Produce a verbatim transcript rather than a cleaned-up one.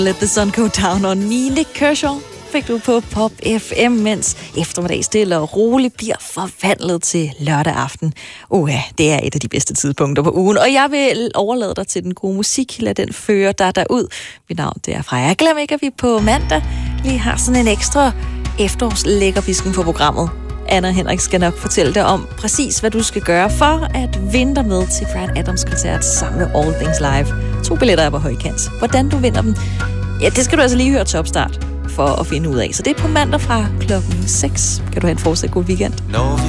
Let the Sun Go Down og Nick Kershaw fik du på Pop F M, mens eftermiddag stille og roligt bliver forvandlet til lørdag aften. Uha, det er et af de bedste tidspunkter på ugen, og jeg vil overlade dig til den gode musik. Lad den føre dig derud. Mit navn det er Freja. Glem ikke, at vi på mandag lige har sådan en ekstra efterårslækkerbisken på programmet. Anna og Henrik skal nok fortælle dig om præcis, hvad du skal gøre for at vinde dig med til Bryan Adams-koncert sammen med All Things Live. To billetter er på højkant. Hvordan du vinder dem, ja, det skal du altså lige høre til opstart for at finde ud af. Så det er på mandag fra klokken seks. Kan du have en fortsat god weekend. Når vi